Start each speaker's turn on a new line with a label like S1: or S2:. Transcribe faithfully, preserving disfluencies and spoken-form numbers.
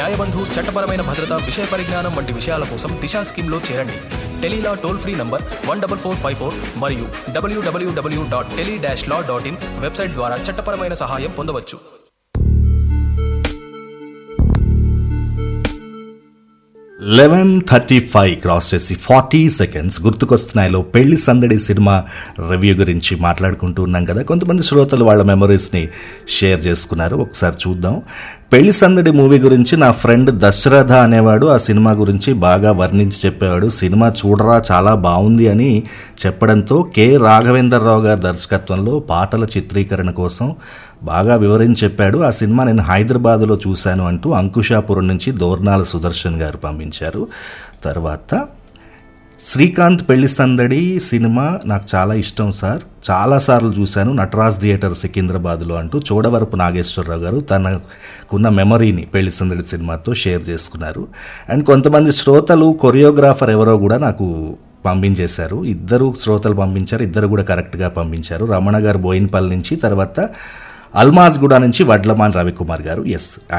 S1: న్యాయబంధు, చట్టపరమైన భద్రత, విషయ పరిజ్ఞానం వంటి విషయాల కోసం దిశా స్కీమ్లో చేరండి. Tele-Law toll free number one double four five four మరియు డబ్ల్యూడబ్ల్యూడబ్ల్యూ dot tele dash law dot in website ద్వారా చట్టపరమైన సహాయం పొందవచ్చు.
S2: లెవెన్ థర్టీ ఫైవ్ క్రాస్ చేసి ఫార్టీ సెకండ్స్ గుర్తుకొస్తున్నాయిలో పెళ్లి సందడి సినిమా రివ్యూ గురించి మాట్లాడుకుంటూ ఉన్నాం కదా. కొంతమంది శ్రోతలు వాళ్ళ మెమరీస్ని షేర్ చేసుకున్నారు, ఒకసారి చూద్దాం. పెళ్లి సందడి మూవీ గురించి నా ఫ్రెండ్ దశరథ అనేవాడు ఆ సినిమా గురించి బాగా వర్ణించి చెప్పేవాడు. సినిమా చూడరా చాలా బాగుంది అని చెప్పడంతో కె రాఘవేంద్రరావు గారి దర్శకత్వంలో పాటల చిత్రీకరణ కోసం బాగా వివరించి చెప్పాడు. ఆ సినిమా నేను హైదరాబాదులో చూశాను అంటూ అంకుశాపురం నుంచి దోర్నాల సుదర్శన్ గారు పంపించారు. తర్వాత శ్రీకాంత్ పెళ్లి సందడి సినిమా నాకు చాలా ఇష్టం సార్, చాలాసార్లు చూశాను నటరాజ్ థియేటర్ సికింద్రాబాద్లో అంటూ చోడవరపు నాగేశ్వరరావు గారు తనకున్న మెమరీని పెళ్లి సందడి సినిమాతో షేర్ చేసుకున్నారు. అండ్ కొంతమంది శ్రోతలు కొరియోగ్రాఫర్ ఎవరో కూడా నాకు పంపించేశారు. ఇద్దరు శ్రోతలు పంపించారు, ఇద్దరు కూడా కరెక్ట్గా పంపించారు. రమణ గారు బోయిన్పల్లి నుంచి, తర్వాత అల్మాజ్గూడ నుంచి వడ్లమాన్ రవికుమార్ గారు. ఎస్,